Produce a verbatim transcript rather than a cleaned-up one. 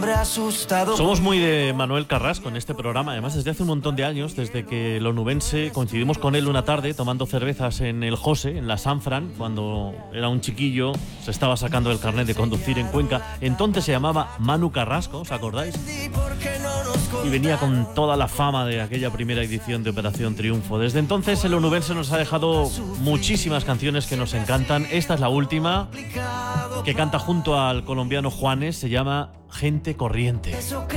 siempre asustado. Somos muy de Manuel Carrasco en este programa, además desde hace un montón de años, desde que el onubense coincidimos con él una tarde tomando cervezas en el José, en la San Fran, cuando era un chiquillo, se estaba sacando el carnet de conducir en Cuenca. Entonces se llamaba Manu Carrasco, ¿os acordáis? Y venía con toda la fama de aquella primera edición de Operación Triunfo. Desde entonces el onubense nos ha dejado muchísimas canciones que nos encantan. Esta es la última, que canta junto al colombiano Juanes, se llama Gente Corriente.